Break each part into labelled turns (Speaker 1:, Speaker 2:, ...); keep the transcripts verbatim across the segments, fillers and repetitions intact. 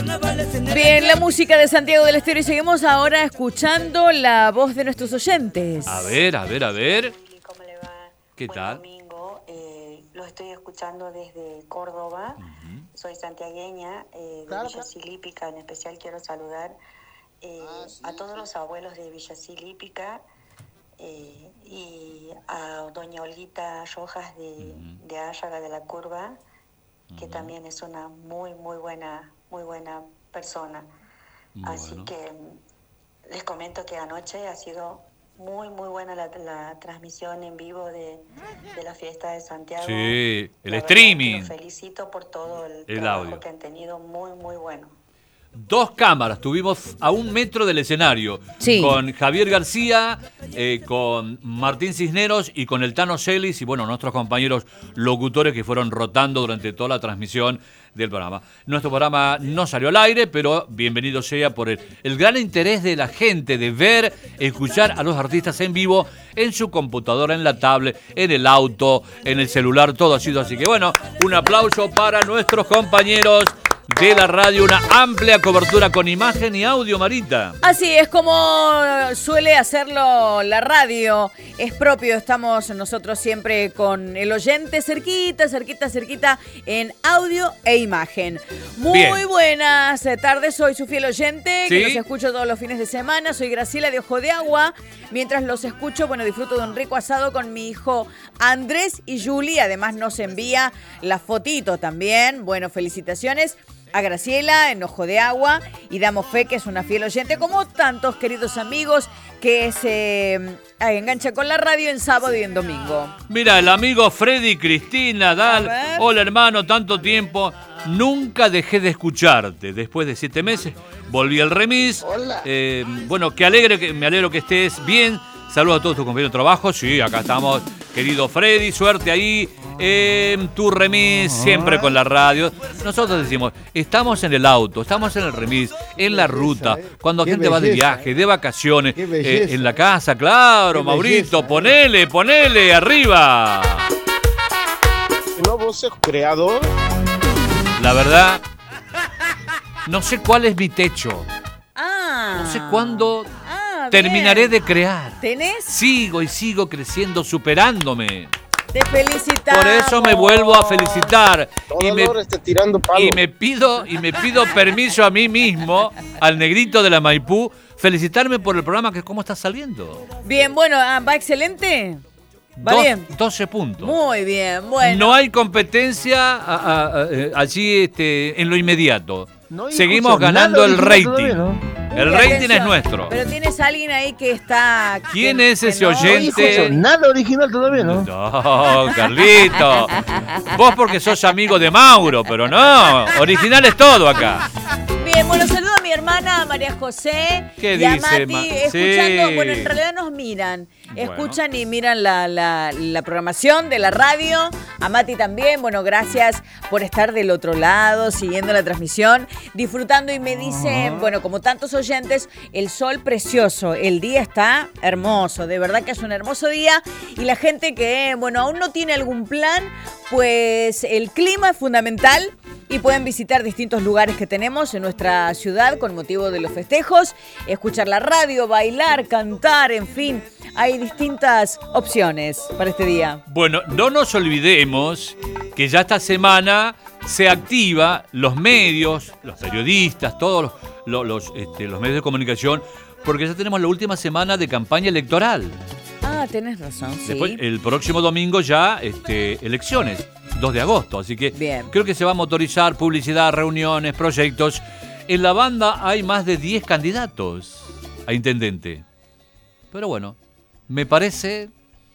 Speaker 1: Bien, la música de Santiago del Estero y seguimos ahora escuchando la voz de nuestros oyentes.
Speaker 2: A ver, a ver, a ver.
Speaker 3: ¿Cómo le va?
Speaker 2: ¿Qué
Speaker 3: Buen
Speaker 2: tal?
Speaker 3: domingo. Eh, lo estoy escuchando desde Córdoba.
Speaker 2: Uh-huh.
Speaker 3: Soy santiagueña eh, de
Speaker 4: Claro,
Speaker 3: Villa Silípica. En especial quiero saludar eh,
Speaker 4: Ah, sí,
Speaker 3: a todos
Speaker 4: sí.
Speaker 3: los abuelos de Villa Silípica eh, y a doña Olguita Rojas de,
Speaker 2: Uh-huh.
Speaker 3: de Áyaga de la Curva, que
Speaker 2: Uh-huh.
Speaker 3: también es una muy, muy buena, muy buena persona. Así
Speaker 2: Bueno.
Speaker 3: que mm, les comento que anoche ha sido muy, muy buena la, la transmisión en vivo de, de la fiesta de Santiago.
Speaker 2: Sí, el
Speaker 3: La
Speaker 2: streaming.
Speaker 3: verdad que los felicito por todo el,
Speaker 2: El
Speaker 3: trabajo
Speaker 2: audio.
Speaker 3: que han tenido, muy, muy bueno.
Speaker 2: Dos cámaras tuvimos a un metro del escenario.
Speaker 1: Sí.
Speaker 2: Con Javier García, eh, con Martín Cisneros y con el Tano Celis y bueno, nuestros compañeros locutores que fueron rotando durante toda la transmisión del programa. Nuestro programa no salió al aire, pero bienvenido sea por el, el gran interés de la gente de ver, escuchar a los artistas en vivo en su computadora, en la tablet, en el auto, en el celular, todo ha sido así. Que bueno, un aplauso para nuestros compañeros de la radio, una amplia cobertura con imagen y audio, Marita.
Speaker 1: Así es como suele hacerlo la radio, es propio, estamos nosotros siempre con el oyente cerquita, cerquita, cerquita en audio e imagen. Muy
Speaker 2: Bien.
Speaker 1: buenas tardes, soy su fiel oyente,
Speaker 2: ¿Sí?
Speaker 1: que los escucho todos los fines de semana, soy Graciela de Ojo de Agua, mientras los escucho, bueno, disfruto de un rico asado con mi hijo Andrés y Juli, además nos envía la fotito también, bueno, felicitaciones a Graciela en Ojo de Agua y damos fe que es una fiel oyente como tantos queridos amigos que se eh, enganchan con la radio en sábado y en domingo.
Speaker 2: Mira, el amigo Freddy Cristina Dal.
Speaker 1: A ver.
Speaker 2: Hola, hermano, tanto tiempo. Nunca dejé de escucharte. Después de siete meses volví al remis.
Speaker 4: Hola.
Speaker 2: Eh, bueno, que alegre, que me alegro que estés bien. Saludos a todos tus compañeros de trabajo. Sí, acá estamos, querido Freddy. Suerte ahí en tu remis, siempre con la radio. Nosotros decimos, estamos en el auto, estamos en el remis, en la ruta, cuando
Speaker 4: Qué
Speaker 2: gente va de
Speaker 4: belleza,
Speaker 2: viaje, de vacaciones,
Speaker 4: Qué belleza.
Speaker 2: eh, en la casa, claro,
Speaker 4: Qué
Speaker 2: Maurito,
Speaker 4: belleza,
Speaker 2: ponele, ponele, arriba.
Speaker 4: ¿No vos sos creador?
Speaker 2: La verdad, no sé cuál es mi techo,
Speaker 1: Ah.
Speaker 2: no sé cuándo
Speaker 1: Ah,
Speaker 2: terminaré
Speaker 1: bien.
Speaker 2: de crear.
Speaker 1: ¿Tenés?
Speaker 2: Sigo y sigo creciendo, superándome.
Speaker 1: Te felicitamos.
Speaker 2: Por eso me vuelvo a felicitar
Speaker 4: Todo
Speaker 2: y me,
Speaker 4: Lord está tirando palo.
Speaker 2: y me pido y me pido permiso a mí mismo, al negrito de la Maipú, felicitarme por el programa que cómo está saliendo.
Speaker 1: Bien, bueno, ah, ¿va excelente? ¿Va
Speaker 2: Dos-
Speaker 1: bien?
Speaker 2: doce puntos.
Speaker 1: Muy bien, bueno.
Speaker 2: No hay competencia a- a- a- eh, allí este, en lo inmediato.
Speaker 4: No
Speaker 2: Seguimos
Speaker 4: escucho
Speaker 2: ganando
Speaker 4: nada
Speaker 2: el
Speaker 4: original
Speaker 2: rating.
Speaker 4: todavía, ¿no?
Speaker 2: El
Speaker 1: Mucha
Speaker 2: rating
Speaker 1: atención.
Speaker 2: es nuestro.
Speaker 1: Pero tienes a alguien ahí que está...
Speaker 2: ¿Quién
Speaker 1: que-
Speaker 2: es
Speaker 1: que
Speaker 2: ese
Speaker 1: no-
Speaker 4: No
Speaker 2: oyente?
Speaker 4: escucho nada original todavía, ¿no?
Speaker 2: No, Carlito. Vos porque sos amigo de Mauro, pero no. Original es todo acá.
Speaker 1: Bien, bueno, saludo a mi hermana María José
Speaker 2: ¿Qué
Speaker 1: y a
Speaker 2: dice,
Speaker 1: Mati,
Speaker 2: Ma-
Speaker 1: escuchando,
Speaker 2: Sí.
Speaker 1: bueno, en realidad nos miran,
Speaker 2: Bueno.
Speaker 1: escuchan y miran la, la, la programación de la radio, a Mati también, bueno, gracias por estar del otro lado, siguiendo la transmisión, disfrutando y me dicen, bueno, como tantos oyentes, el sol precioso, el día está hermoso, de verdad que es un hermoso día y la gente que, bueno, aún no tiene algún plan, pues el clima es fundamental y pueden visitar distintos lugares que tenemos en nuestra ciudad con motivo de los festejos, escuchar la radio, bailar, cantar, en fin, hay distintas opciones para este día.
Speaker 2: Bueno, no nos olvidemos que ya esta semana se activa los medios, los periodistas, todos los, los, los, este, los medios de comunicación, porque ya tenemos la última semana de campaña electoral.
Speaker 1: Ah, tenés razón, sí.
Speaker 2: Después, el próximo domingo ya este, elecciones, dos de agosto. Así que
Speaker 1: Bien.
Speaker 2: creo que se va a motorizar publicidad, reuniones, proyectos. En la banda hay más de diez candidatos a intendente. Pero bueno, me parece...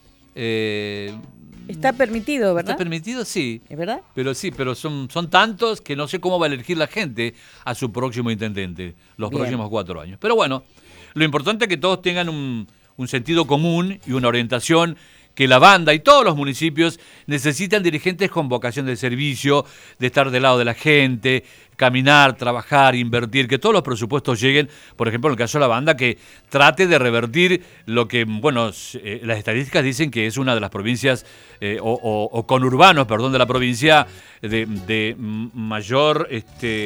Speaker 2: eh,
Speaker 1: Está permitido, ¿verdad?
Speaker 2: ¿Está permitido? Sí.
Speaker 1: ¿Es verdad?
Speaker 2: Pero sí, pero son, son tantos que no sé cómo va a elegir la gente a su próximo intendente los
Speaker 1: Bien.
Speaker 2: próximos cuatro años. Pero bueno, lo importante es que todos tengan un, un sentido común y una orientación que la banda y todos los municipios necesitan dirigentes con vocación de servicio, de estar del lado de la gente, caminar, trabajar, invertir, que todos los presupuestos lleguen, por ejemplo, en el caso de la banda, que trate de revertir lo que, bueno, eh, las estadísticas dicen que es una de las provincias, eh, o, o, o conurbanos, perdón, de la provincia de, de mayor... este